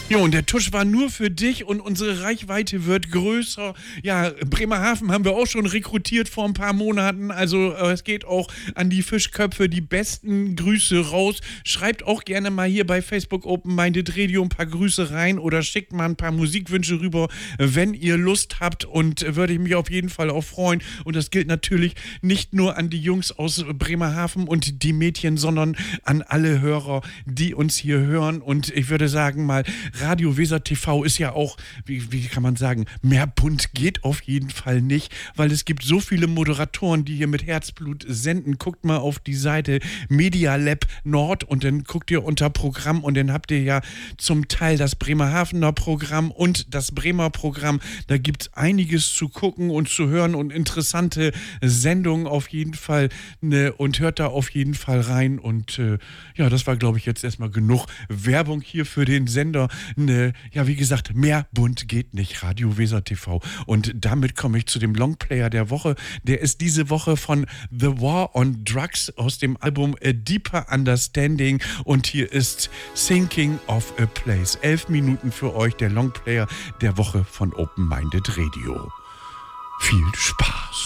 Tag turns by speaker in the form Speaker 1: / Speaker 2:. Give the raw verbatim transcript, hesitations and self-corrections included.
Speaker 1: Jo, und der Tusch war nur für dich und unsere Reichweite wird größer. Ja, Bremerhaven haben wir auch schon rekrutiert vor ein paar Monaten. Also äh, es geht auch an die Fischköpfe. Die besten Grüße raus. Schreibt auch gerne mal hier bei Facebook Open Minded Radio ein paar Grüße rein oder schickt mal ein paar Musikwünsche rüber, wenn ihr Lust habt. Und äh, würde ich mich auf jeden Fall auch freuen. Und das gilt natürlich nicht nur an die Jungs aus Bremerhaven und die Mädchen, sondern an alle Hörer, die uns hier hören. Und ich würde sagen mal, Radio Weser T V ist ja auch, wie, wie kann man sagen, mehr bunt geht auf jeden Fall nicht, weil es gibt so viele Moderatoren, die hier mit Herzblut senden. Guckt mal auf die Seite Media Lab Nord und dann guckt ihr unter Programm und dann habt ihr ja zum Teil das Bremerhavener Programm und das Bremer Programm. Da gibt es einiges zu gucken und zu hören und interessante Sendungen auf jeden Fall, ne, und hört da auf jeden Fall rein. Und äh, ja, das war, glaube ich, jetzt erstmal genug Werbung hier für den Sender. Ne, ja, wie gesagt, mehr bunt geht nicht, Radio Weser T V. Und damit komme ich zu dem Longplayer der Woche. Der ist diese Woche von The War on Drugs aus dem Album A Deeper Understanding. Und hier ist Thinking of a Place. Elf Minuten für euch, der Longplayer der Woche von Open Minded Radio. Viel Spaß.